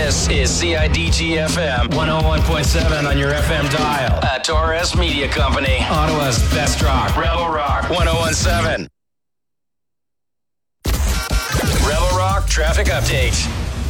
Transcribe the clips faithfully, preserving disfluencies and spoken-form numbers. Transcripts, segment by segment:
This is C I D G F M one oh one point seven on your F M dial. A Torres Media Company. Ottawa's best rock. Rebel Rock one oh one seven. Rebel Rock traffic update.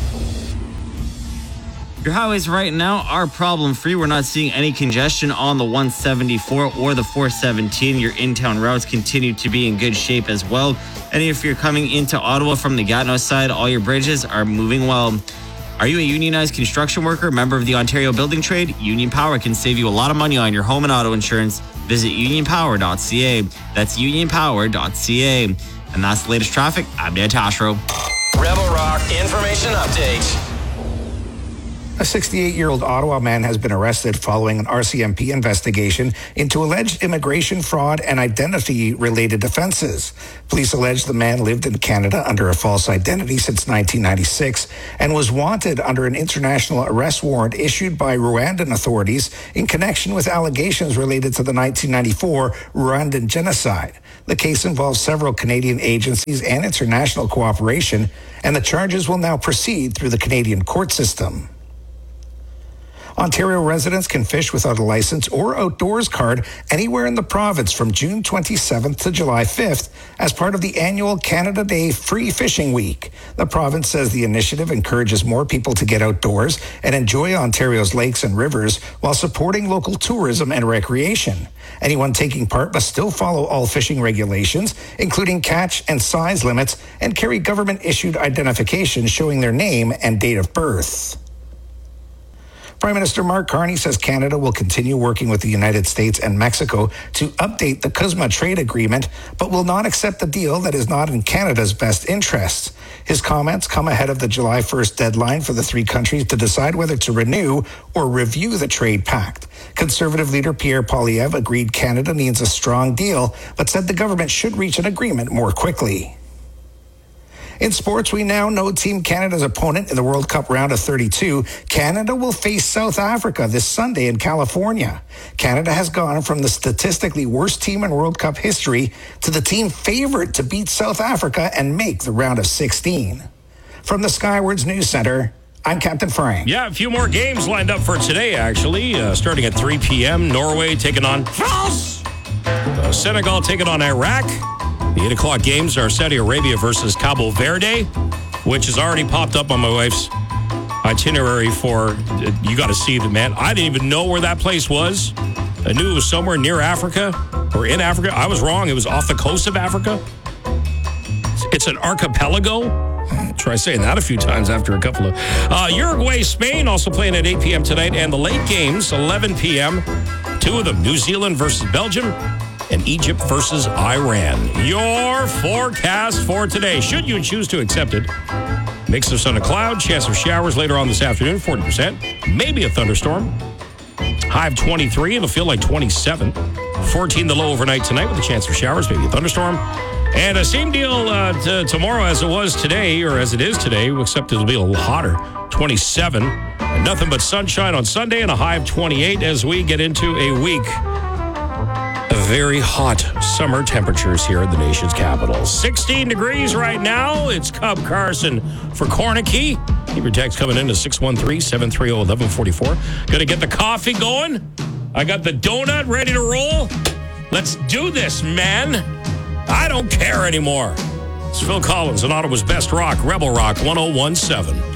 Your highways right now are problem-free. We're not seeing any congestion on the one seventy-four or the four seventeen. Your in-town routes continue to be in good shape as well. And if you're coming into Ottawa from the Gatineau side, all your bridges are moving well. Are you a unionized construction worker, member of the Ontario Building Trade? Union Power can save you a lot of money on your home and auto insurance. Visit union power dot c a. That's union power dot c a. And that's the latest traffic. I'm Dan Tashro. Rebel Rock information update. A sixty-eight-year-old Ottawa man has been arrested following an R C M P investigation into alleged immigration fraud and identity-related offenses. Police allege the man lived in Canada under a false identity since nineteen ninety-six and was wanted under an international arrest warrant issued by Rwandan authorities in connection with allegations related to the nineteen ninety-four Rwandan genocide. The case involves several Canadian agencies and international cooperation, and the charges will now proceed through the Canadian court system. Ontario residents can fish without a license or outdoors card anywhere in the province from June twenty-seventh to July fifth as part of the annual Canada Day Free Fishing Week. The province says the initiative encourages more people to get outdoors and enjoy Ontario's lakes and rivers while supporting local tourism and recreation. Anyone taking part must still follow all fishing regulations, including catch and size limits, and carry government-issued identification showing their name and date of birth. Prime Minister Mark Carney says Canada will continue working with the United States and Mexico to update the CUSMA trade agreement, but will not accept a deal that is not in Canada's best interests. His comments come ahead of the July first deadline for the three countries to decide whether to renew or review the trade pact. Conservative leader Pierre Poilievre agreed Canada needs a strong deal, but said the government should reach an agreement more quickly. In sports, we now know Team Canada's opponent in the World Cup round of thirty-two. Canada will face South Africa this Sunday in California. Canada has gone from the statistically worst team in World Cup history to the team favored to beat South Africa and make the round of sixteen. From the Skywards News Center, I'm Captain Frank. Yeah, a few more games lined up for today, actually. Uh, starting at three p.m., Norway taking on France. Uh, Senegal taking on Iraq. The eight o'clock games are Saudi Arabia versus Cabo Verde, which has already popped up on my wife's itinerary for, you got to see the man. I didn't even know where that place was. I knew it was somewhere near Africa or in Africa. I was wrong. It was off the coast of Africa. It's an archipelago. Try saying that a few times after a couple of... Uh, Uruguay, Spain also playing at eight p.m. tonight. And the late games, eleven p.m. Two of them, New Zealand versus Belgium and Egypt versus Iran. Your forecast for today, should you choose to accept it. Mix of sun and cloud, chance of showers later on this afternoon, forty percent. Maybe a thunderstorm. High of twenty-three, it'll feel like twenty-seven. fourteen the low overnight tonight with a chance of showers, maybe a thunderstorm. And the same deal uh, t- tomorrow as it was today, or as it is today, except it'll be a little hotter, twenty-seven. And nothing but sunshine on Sunday and a high of twenty-eight as we get into a week very hot summer temperatures here in the nation's capital. sixteen degrees right now. It's Cub Carson for Cornicky. Keep your text coming in to six one three, seven three zero, one one four four. Gonna get the coffee going. I got the donut ready to roll. Let's do this, man. I don't care anymore. It's Phil Collins on Ottawa's Best Rock, Rebel Rock one oh one seven.